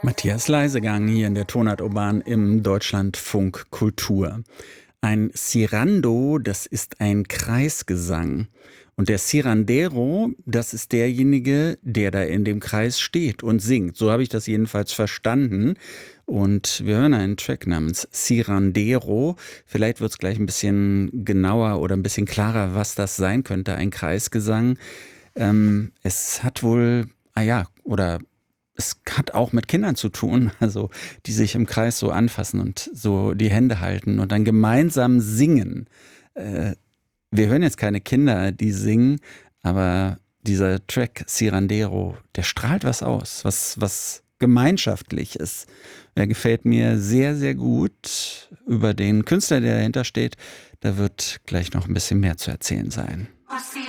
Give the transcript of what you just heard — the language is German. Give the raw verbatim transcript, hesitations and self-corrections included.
Matthias Leisegang hier in der Tonart Urban im Deutschlandfunk Kultur. Ein Cirando, das ist ein Kreisgesang. Und der Cirandero, das ist derjenige, der da in dem Kreis steht und singt. So habe ich das jedenfalls verstanden. Und wir hören einen Track namens Cirandero. Vielleicht wird es gleich ein bisschen genauer oder ein bisschen klarer, was das sein könnte, ein Kreisgesang. Ähm, es hat wohl, ah ja, oder es hat auch mit Kindern zu tun, also die sich im Kreis so anfassen und so die Hände halten und dann gemeinsam singen. Äh, wir hören jetzt keine Kinder, die singen, aber dieser Track Cirandero, der strahlt was aus, was, was gemeinschaftlich ist. Der gefällt mir sehr, sehr gut. Über den Künstler, der dahinter steht, da wird gleich noch ein bisschen mehr zu erzählen sein.